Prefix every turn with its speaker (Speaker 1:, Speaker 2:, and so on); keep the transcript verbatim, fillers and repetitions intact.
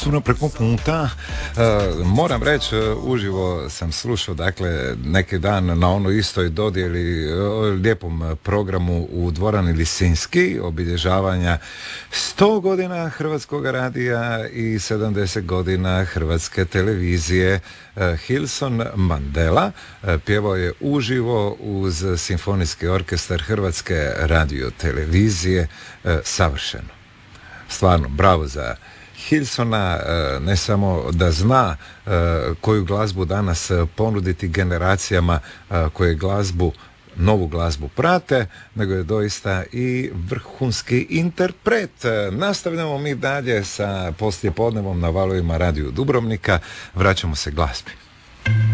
Speaker 1: Puno preko puta, uh, moram reći, uh, uživo sam slušao, dakle, neki dan na onoj istoj dodjeli, uh, lijepom programu u dvorani Lisinski, obilježavanja sto godina Hrvatskog radija i sedamdeset godina Hrvatske televizije. uh, Hilson Mandela uh, pjevao je uživo uz Simfonijski orkestar Hrvatske radiotelevizije, uh, savršeno. Stvarno, bravo za Hilsona, ne samo da zna koju glazbu danas ponuditi generacijama koje glazbu, novu glazbu prate, nego je doista i vrhunski interpret. Nastavljamo mi dalje sa poslijepodnevom na valovima Radio Dubrovnika, vraćamo se glazbi.